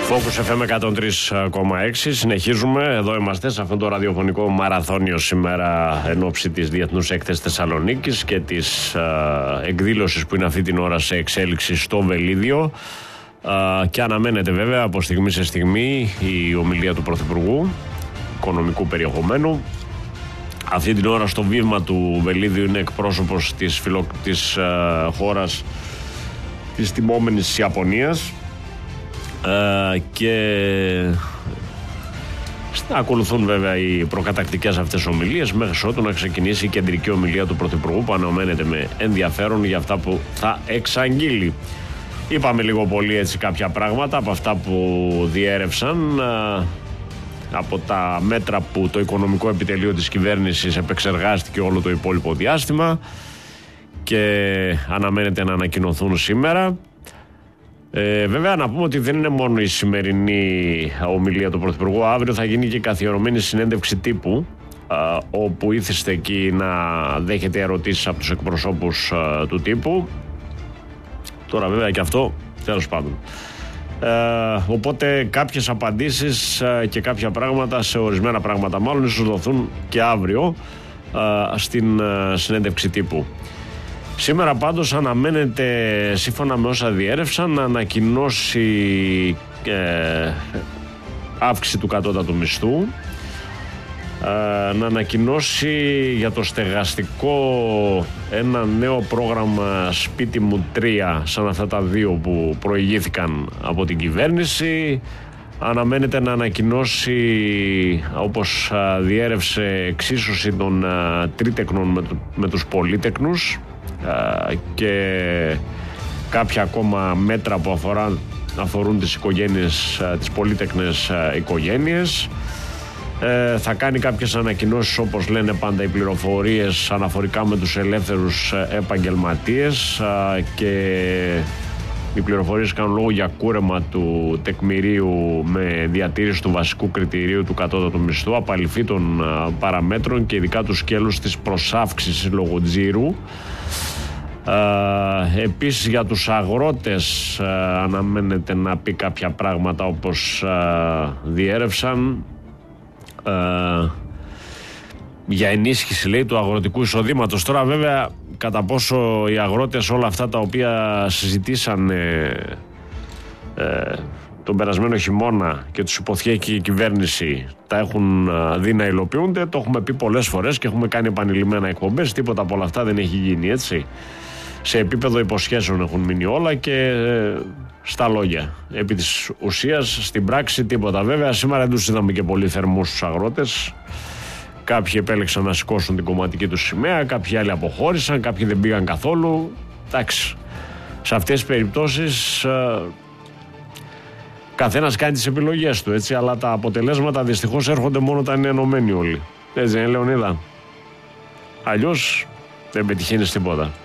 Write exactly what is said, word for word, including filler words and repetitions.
Focus εφ εμ εκατόν τρία κόμμα έξι. Συνεχίζουμε. Εδώ είμαστε σε αυτό το ραδιοφωνικό μαραθώνιο σήμερα εν ώψη της Διεθνούς Έκθεσης Θεσσαλονίκης και της α, εκδήλωσης που είναι αυτή την ώρα σε εξέλιξη στο Βελίδιο. Α, και αναμένεται βέβαια από στιγμή σε στιγμή η ομιλία του Πρωθυπουργού οικονομικού περιεχομένου. Αυτή την ώρα στο βήμα του Βελίδιου είναι εκπρόσωπος της, φιλο... της α, χώρας της τιμόμενης Ιαπωνίας. Uh, και ακολουθούν βέβαια οι προκατακτικές αυτές ομιλίες μέχρι ότου να ξεκινήσει η κεντρική ομιλία του Πρωθυπουργού που αναμένεται με ενδιαφέρον για αυτά που θα εξαγγείλει. Είπαμε λίγο πολύ έτσι κάποια πράγματα από αυτά που διέρευσαν, uh, από τα μέτρα που το οικονομικό επιτελείο της κυβέρνησης επεξεργάστηκε όλο το υπόλοιπο διάστημα και αναμένεται να ανακοινωθούν σήμερα. Ε, βέβαια να πούμε ότι δεν είναι μόνο η σημερινή ομιλία του Πρωθυπουργού. Αύριο θα γίνει και η καθιερωμένη συνέντευξη τύπου α, όπου ήθιστε εκεί να δέχεται ερωτήσεις από τους εκπροσώπους α, του τύπου. Τώρα βέβαια και αυτό τέλος πάντων. Ε, οπότε κάποιες απαντήσεις α, και κάποια πράγματα, σε ορισμένα πράγματα μάλλον, ίσως δοθούν και αύριο α, στην α, συνέντευξη τύπου. Σήμερα πάντως αναμένεται, σύμφωνα με όσα διέρευσαν, να ανακοινώσει ε, αύξηση του κατώτατου μισθού, ε, να ανακοινώσει για το στεγαστικό ένα νέο πρόγραμμα Σπίτι μου τρία, σαν αυτά τα δύο που προηγήθηκαν από την κυβέρνηση. Αναμένεται να ανακοινώσει, όπως α, διέρευσε, εξίσωση των α, τρίτεκνων με, με τους πολύτεκνους και κάποια ακόμα μέτρα που αφορά, αφορούν τις οικογένειες, τις πολύτεκνες οικογένειες. Ε, θα κάνει κάποιες ανακοινώσεις, όπως λένε πάντα οι πληροφορίες, αναφορικά με τους ελεύθερους επαγγελματίες, και οι πληροφορίες κάνουν λόγο για κούρεμα του τεκμηρίου με διατήρηση του βασικού κριτηρίου του κατώτατου μισθού, απαλυφή των παραμέτρων και ειδικά του σκέλους της προσάυξησης λόγω τζίρου. Uh, επίσης για τους αγρότες uh, αναμένεται να πει κάποια πράγματα, όπως uh, διέρευσαν, uh, για ενίσχυση, λέει, του αγροτικού εισοδήματος. Τώρα βέβαια κατά πόσο οι αγρότες όλα αυτά τα οποία συζητήσανε uh, τον περασμένο χειμώνα και τους υποσχέθηκε η κυβέρνηση τα έχουν uh, δει να υλοποιούνται, το έχουμε πει πολλές φορές και έχουμε κάνει επανειλημμένα εκπομπές. Τίποτα από όλα αυτά δεν έχει γίνει, έτσι. Σε επίπεδο υποσχέσεων έχουν μείνει όλα και ε, στα λόγια. Επί της ουσίας, στην πράξη τίποτα. Βέβαια, σήμερα δεν τους είδαμε και πολύ θερμούς τους αγρότες. Κάποιοι επέλεξαν να σηκώσουν την κομματική τους σημαία, κάποιοι άλλοι αποχώρησαν, κάποιοι δεν πήγαν καθόλου. Εντάξει, σε αυτές τις περιπτώσεις ε, καθένας κάνει τις επιλογές του, έτσι, αλλά τα αποτελέσματα δυστυχώς έρχονται μόνο όταν είναι ενωμένοι όλοι. Έτσι δεν είναι, Λεωνίδα? Αλλιώς δεν πετυχαίνεις τίποτα.